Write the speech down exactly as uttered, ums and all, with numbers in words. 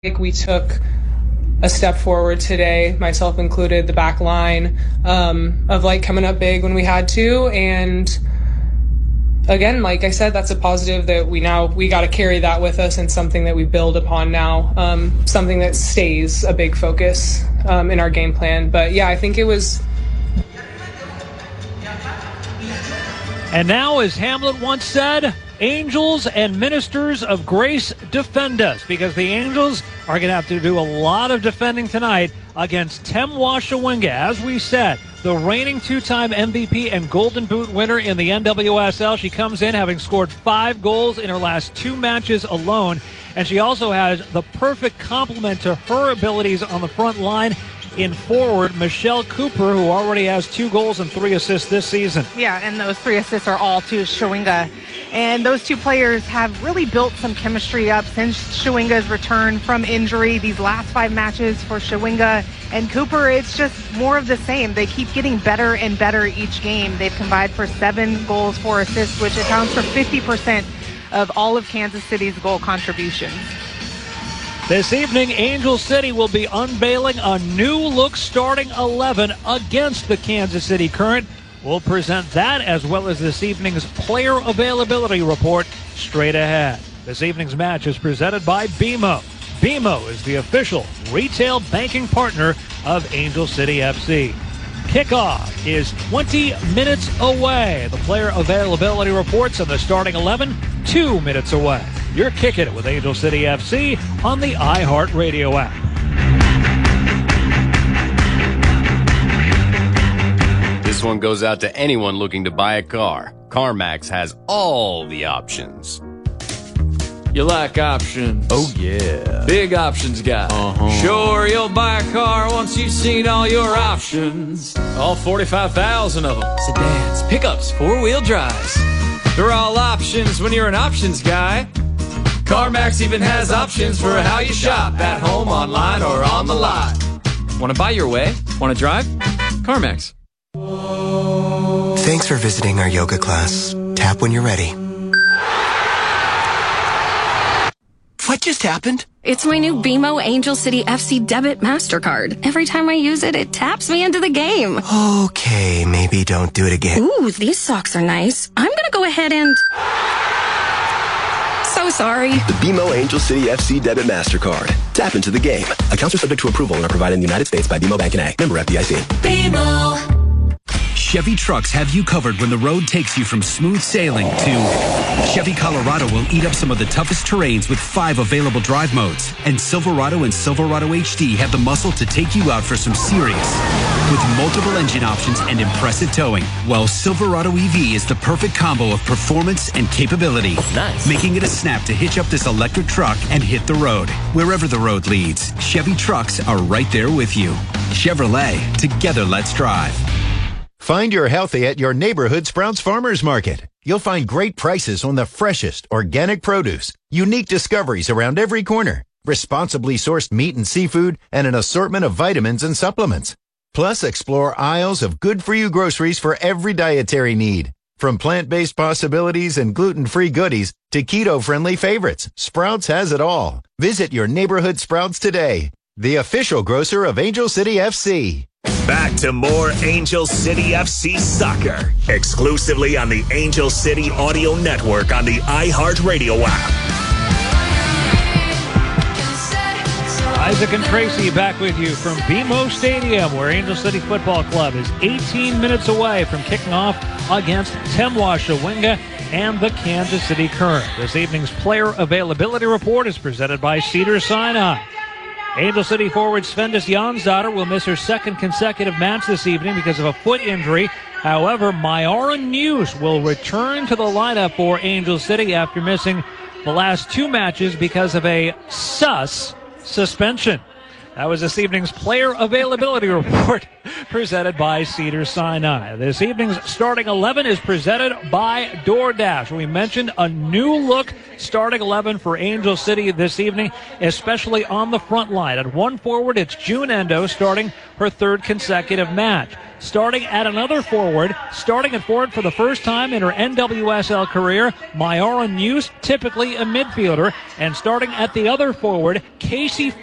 like we took a step forward today, myself included, the back line, um, of like coming up big when we had to. And again, like I said, that's a positive that we now, we got to carry that with us and something that we build upon now, um, something that stays a big focus um, in our game plan. But yeah, I think it was. And now, as Hamlet once said, angels and ministers of grace defend us, because the Angels are going to have to do a lot of defending tonight against Temwa Shawinga. As we said, the reigning two-time M V P and Golden Boot winner in the N W S L. She comes in having scored five goals in her last two matches alone, and she also has the perfect complement to her abilities on the front line in forward, Michelle Cooper, who already has two goals and three assists this season. Yeah, and those three assists are all to Shawinga. And those two players have really built some chemistry up since Shawinga's return from injury. These last five matches for Shawinga and Cooper, it's just more of the same. They keep getting better and better each game. They've combined for seven goals, four assists, which accounts for fifty percent of all of Kansas City's goal contributions. This evening, Angel City will be unveiling a new look starting eleven against the Kansas City Current. We'll present that as well as this evening's player availability report straight ahead. This evening's match is presented by B M O. B M O is the official retail banking partner of Angel City F C. Kickoff is twenty minutes away. The player availability reports on the starting eleven, two minutes away. You're kicking it with Angel City F C on the iHeartRadio app. This one goes out to anyone looking to buy a car. CarMax has all the options. You like options? Oh, yeah. Big options guy. Uh-huh. Sure, you'll buy a car once you've seen all your options. All forty-five thousand of them. Sedans, pickups, four-wheel drives. They're all options when you're an options guy. CarMax even has options for how you shop, at home, online, or on the lot. Want to buy your way? Want to drive? CarMax. Thanks for visiting our yoga class. Tap when you're ready. What just happened? It's my new B M O Angel City F C debit MasterCard. Every time I use it, it taps me into the game. Okay, maybe don't do it again. Ooh, these socks are nice. I'm gonna go ahead and... So sorry. The B M O Angel City F C debit MasterCard. Tap into the game. Accounts are subject to approval and are provided in the United States by B M O Bank and A. Member F D I C. B M O. Chevy trucks have you covered when the road takes you from smooth sailing to Chevy Colorado will eat up some of the toughest terrains with five available drive modes. And Silverado and Silverado H D have the muscle to take you out for some serious. With multiple engine options and impressive towing, while Silverado E V is the perfect combo of performance and capability. Nice. Making it a snap to hitch up this electric truck and hit the road. Wherever the road leads, Chevy trucks are right there with you. Chevrolet, together let's drive. Find your healthy at your neighborhood Sprouts Farmers Market. You'll find great prices on the freshest organic produce, unique discoveries around every corner, responsibly sourced meat and seafood, and an assortment of vitamins and supplements. Plus, explore aisles of good-for-you groceries for every dietary need. From plant-based possibilities and gluten-free goodies to keto-friendly favorites, Sprouts has it all. Visit your neighborhood Sprouts today, the official grocer of Angel City F C. Back to more Angel City F C soccer, exclusively on the Angel City Audio Network on the iHeartRadio app. Isaac and Tracy back with you from B M O Stadium, where Angel City Football Club is eighteen minutes away from kicking off against Temwa Shawinga and the Kansas City Current. This evening's player availability report is presented by Cedars-Sinai. Angel City forward Svendis Jansdottir will miss her second consecutive match this evening because of a foot injury. However, Myara News will return to the lineup for Angel City after missing the last two matches because of a sus suspension. That was this evening's player availability report presented by Cedars-Sinai. This evening's starting eleven is presented by DoorDash. We mentioned a new look starting eleven for Angel City this evening, especially on the front line. At one forward, it's June Endo starting her third consecutive match. Starting at another forward, starting at forward for the first time in her N W S L career, Myara News, typically a midfielder, and starting at the other forward, Casey